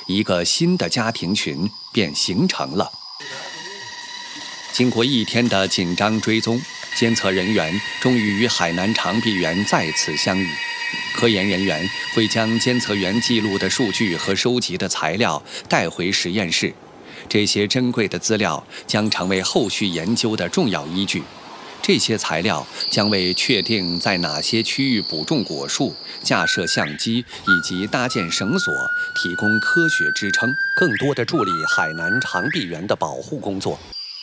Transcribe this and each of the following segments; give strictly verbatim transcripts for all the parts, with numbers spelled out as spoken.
一个新的家庭群便形成了。经过一天的紧张追踪，监测人员终于与海南长臂猿再次相遇。科研人员会将监测员记录的数据和收集的材料带回实验室，这些珍贵的资料将成为后续研究的重要依据。这些材料将为确定在哪些区域补种果树、架设相机以及搭建绳索提供科学支撑，更多的助力海南长臂猿的保护工作。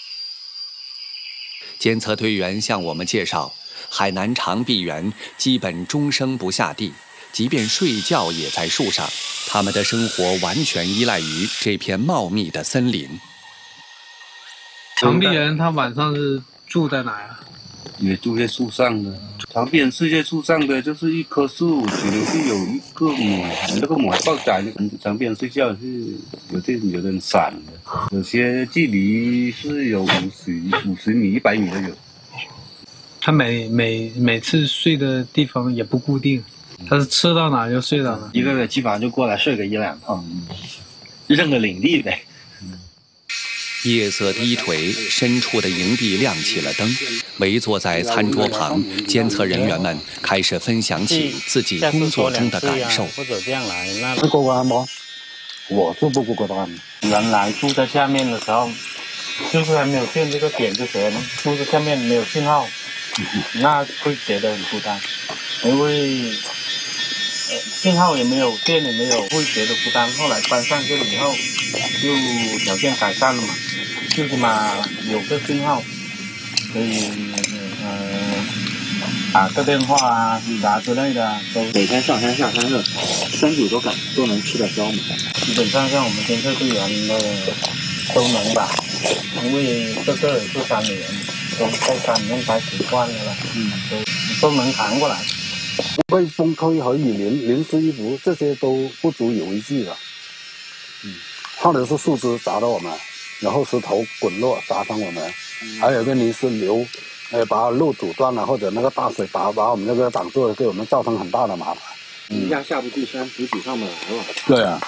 监测队员向我们介绍，海南长臂猿基本终生不下地，即便睡觉也在树上。它们的生活完全依赖于这片茂密的森林。 长臂猿它晚上是住在哪呀？ 也住在树上的。长臂猿睡在树上的，就是一棵树，可能是有一个母，那个母还抱崽。长臂猿睡觉是有这有点散的，有些距离是有五十五十米、一百米都有。 它每每每次睡的地方也不固定，它是吃到哪就睡到哪。 一个月基本上就过来睡个一两趟，认个领地呗。 夜色低垂，深处的营地亮起了灯。围坐在餐桌旁，监测人员们开始分享起自己工作中的感受。 或者这样来，那吃过关吗？我是不过关。 原来住在下面的时候，就是还没有建这个点之前，住在下面没有信号，那会觉得很孤单，因为信号也没有，电也没有，会觉得孤单。后来搬上这里以后，就条件改善了嘛，最起码有个信号，可以呃打个电话啊、啥之类的都。 每天上山下山的，身体都感都能吃得消嘛。 基本上像我们监测队员的都能吧，因为这个也是山里人，都在山里面待习惯了了，嗯，都都能扛过来。 被风吹和雨淋淋湿衣服，这些都不足以为惧了。嗯，或者是树枝砸到我们，然后石头滚落砸伤我们，嗯、还有一个泥石流，呃，把路阻断了，或者那个大水把把我们这个挡住了，给我们造成很大的麻烦。 一下下不去山，补给上不来了。 对啊。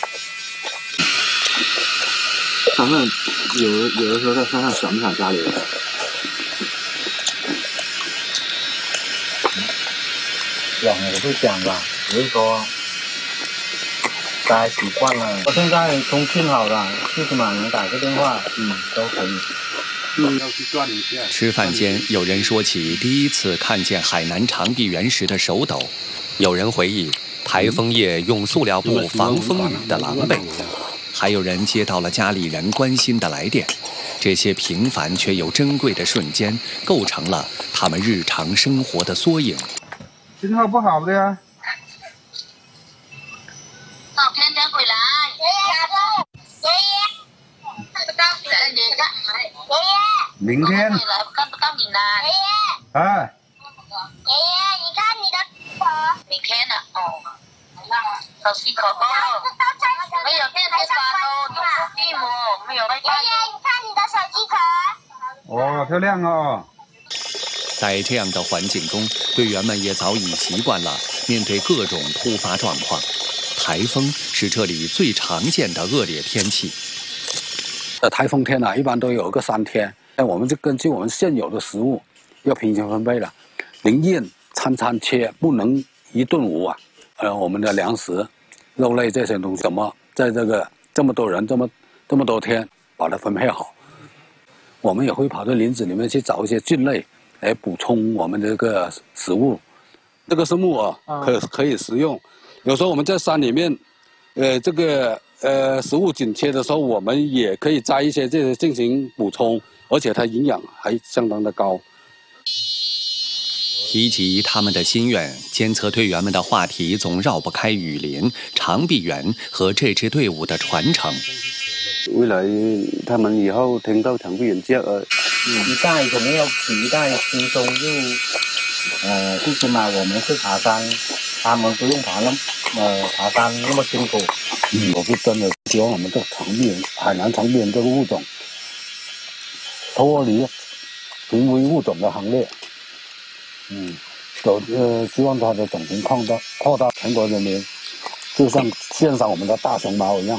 咱们有有的时候在山上想不想家里人？ 想也会想吧，只是说待习惯了。我现在通讯好了，最起码能打个电话，嗯，都可以。 嗯，要去转一下。 吃饭间，有人说起第一次看见海南长臂猿时的手抖，有人回忆台风夜用塑料布防风雨的狼狈，还有人接到了家里人关心的来电。这些平凡却又珍贵的瞬间，构成了他们日常生活的缩影。 信号不好的呀。 昨天才回来。爷爷，爷爷，看不到你了，爷爷。爷爷。 明天。 看不到你了。爷爷。 哎。 爷爷，你看你的手。明天了哦。手机可够。没有电电话喽，都是地膜，没有。爷爷，你看你的手机壳。 哦，漂亮哦。 在这样的环境中，队员们也早已习惯了面对各种突发状况。台风是这里最常见的恶劣天气。 呃，台风天啊，一般都有个三天，那我们就根据我们现有的食物要平均分配了，零燕餐餐切，不能一顿无啊。呃，我们的粮食、肉类这些东西，怎么在这个这么多人、这么这么多天把它分配好？我们也会跑到林子里面去找一些菌类。来补充我们这个食物，这个是木耳，可可以食用。有时候我们在山里面，呃，这个呃食物紧缺的时候，我们也可以摘一些这些进行补充，而且它营养还相当的高。 提及他们的心愿，监测队员们的话题总绕不开雨林、长臂猿和这支队伍的传承。 未来他们以后听到长臂猿叫呃。 一代可能要比一代轻松，就呃最起码我们是爬山，他们不用爬那呃爬山那么辛苦。 嗯，我是真的希望我们这个长臂猿，海南长臂猿这个物种脱离濒危物种的行列。嗯，走呃希望它的种群扩大扩大全国人民，就像献上我们的大熊猫一样。